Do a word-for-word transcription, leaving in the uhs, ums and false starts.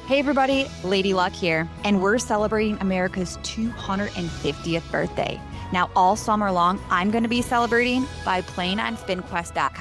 Hey everybody, Lady Luck here, and we're celebrating America's two hundred fiftieth birthday. Now all summer long, I'm going to be celebrating by playing on spin quest dot com.